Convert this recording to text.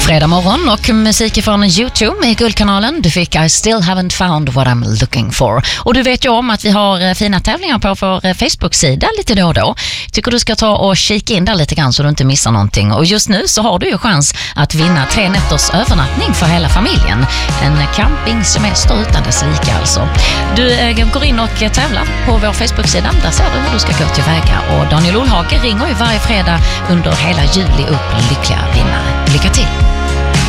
Fredag morgon och musik från YouTube med Guldkanalen. Du fick I still haven't found what I'm looking for. Och du vet ju om att vi har fina tävlingar på vår Facebook-sida lite då och då. Tycker du ska ta och kika in där lite grann så du inte missar någonting. Och just nu så har du ju chans att vinna 3 nätters övernattning för hela familjen. En campingsemester utan dess like alltså. Du går in och tävlar på vår Facebook-sida. Där ser du hur du ska gå tillväga. Och Daniel Olhage ringer ju varje fredag under hela juli upp lyckliga vinnare. Lycka till!